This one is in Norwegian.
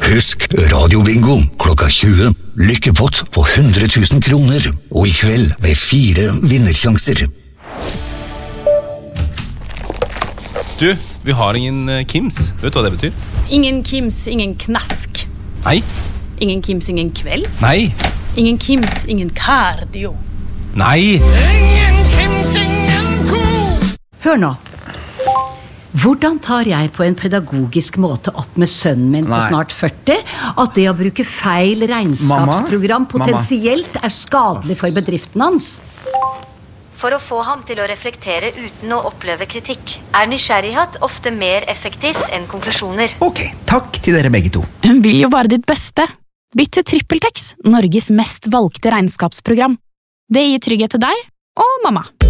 Husk radiobingo klokka 20. Lykkepott på 100 000 kroner. Og i kveld med 4 vinnersjanser. Du, vi har ingen Kims. Vet du hva det betyr? Ingen Kims, ingen knask. Nei. Ingen Kims, ingen kveld. Nei. Ingen Kims, ingen cardio. Nei. Ingen Kims, ingen kos. Hør nå. Hvordan tar jeg på en pedagogisk måte opp med sønnen min på snart 40 at det å bruke feil regnskapsprogram potensielt er skadelig for bedriften hans? For å få ham til å reflektere uten å oppleve kritikk, er nysgjerrighet ofte mer effektivt enn konklusjoner. Ok, takk til dere begge to. Hun vil jo bare ditt beste. Bytt til TrippelTex, Norges mest valgte regnskapsprogram. Det gir trygghet til deg og mamma.